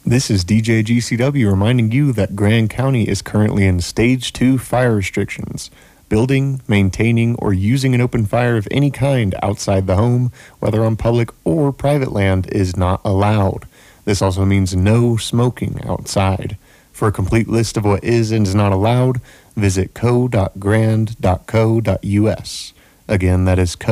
This is DJ GCW reminding you that Grand County is currently in Stage 2 fire restrictions. Building, maintaining, or using an open fire of any kind outside the home, whether on public or private land, is not allowed. This also means no smoking outside. For a complete list of what is and is not allowed, visit co.grand.co.us. Again, that is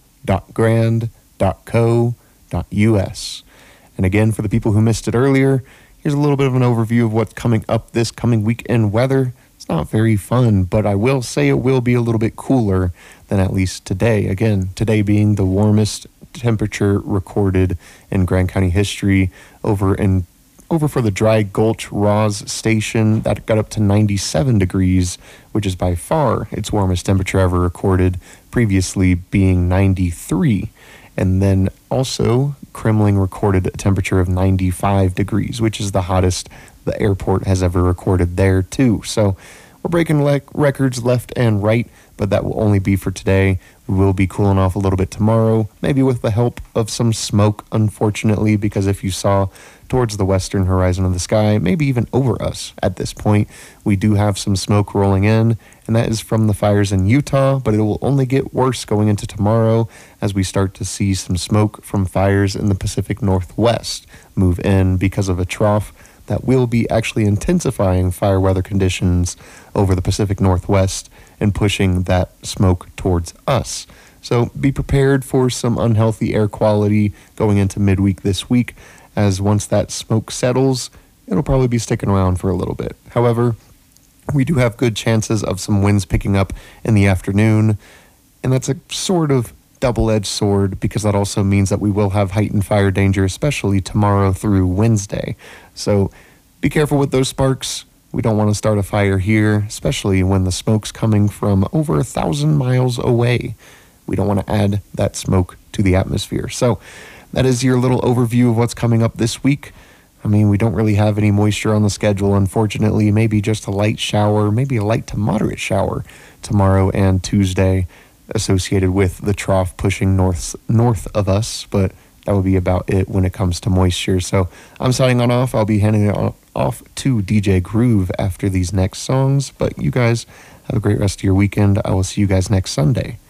co.grand.co.us. And again, for the people who missed it earlier, here's a little bit of an overview of what's coming up this coming weekend weather. It's not very fun, but I will say it will be a little bit cooler than at least today. Again, today being the warmest temperature recorded in Grand County history over for the Dry Gulch Ross Station. That got up to 97 degrees, which is by far its warmest temperature ever recorded, previously being 93. And then also, Kremling recorded a temperature of 95 degrees, which is the hottest the airport has ever recorded there, too. So we're breaking records left and right, but that will only be for today. We will be cooling off a little bit tomorrow, maybe with the help of some smoke, unfortunately, because if you saw towards the western horizon of the sky, maybe even over us at this point, we do have some smoke rolling in, and that is from the fires in Utah, but it will only get worse going into tomorrow as we start to see some smoke from fires in the Pacific Northwest move in because of a trough that will be actually intensifying fire weather conditions over the Pacific Northwest and pushing that smoke towards us. So be prepared for some unhealthy air quality going into midweek this week, as once that smoke settles, it'll probably be sticking around for a little bit. However, we do have good chances of some winds picking up in the afternoon, and that's a sort of double-edged sword because that also means that we will have heightened fire danger, especially tomorrow through Wednesday. So be careful with those sparks. We don't want to start a fire here, especially when the smoke's coming from over 1,000 miles away. We don't want to add that smoke to the atmosphere. So that is your little overview of what's coming up this week. I mean, we don't really have any moisture on the schedule, unfortunately. Maybe just a light shower, maybe a light to moderate shower tomorrow and Tuesday associated with the trough pushing north of us, but that would be about it when it comes to moisture. So I'm signing on off. I'll be handing it off to DJ Groove after these next songs, but you guys have a great rest of your weekend. I will see you guys next Sunday